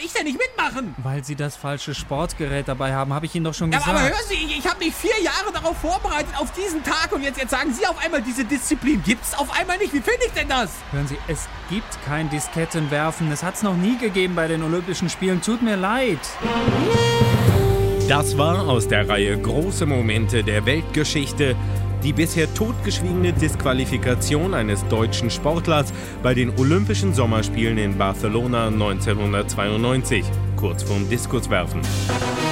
ich denn nicht mitmachen? Weil Sie das falsche Sportgerät dabei haben, habe ich Ihnen doch schon Ja, gesagt. aber hören Sie, ich habe mich 4 Jahre darauf vorbereitet, auf diesen Tag. Und jetzt sagen Sie auf einmal, diese Disziplin gibt's auf einmal nicht. Wie finde ich denn das? Hören Sie, es gibt kein Diskettenwerfen. Es hat's noch nie gegeben bei den Olympischen Spielen. Tut mir leid. Das war aus der Reihe Große Momente der Weltgeschichte die bisher totgeschwiegene Disqualifikation eines deutschen Sportlers bei den Olympischen Sommerspielen in Barcelona 1992, kurz vorm Diskuswerfen.